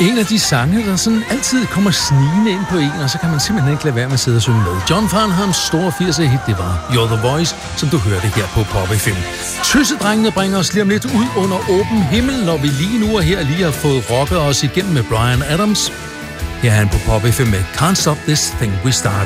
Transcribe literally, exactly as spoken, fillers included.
En af de sange, der sådan altid kommer snigende ind på en, og så kan man simpelthen ikke lade være med at sidde og synge med. John Farnhams store firser hit, det var You're the Voice, som du hørte her på Pop F M. Tøsedrengene bringer os lige om lidt ud under åben himmel, når vi lige nu og her lige har fået rocket os igennem med Bryan Adams. Her er han på Pop F M med Can't Stop This Thing We Started.